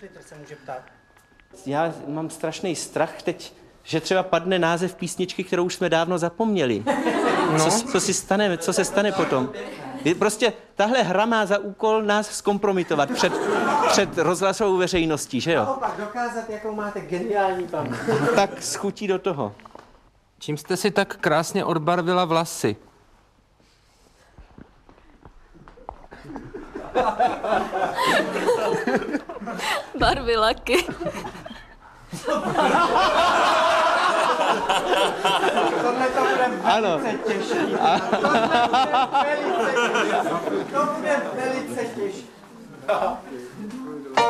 Petr se může ptát. Já mám strašný strach teď, že třeba padne název písničky, kterou už jsme dávno zapomněli. No. Co se stane potom? Prostě tahle hra má za úkol nás zkompromitovat před rozhlasovou veřejností, že jo? Naopak dokázat, jakou máte geniální paměť. Tak schutí do toho. Čím jste si tak krásně odbarvila vlasy? Barvy laky. Tohle to bude velice těžký. To bude velice těžký.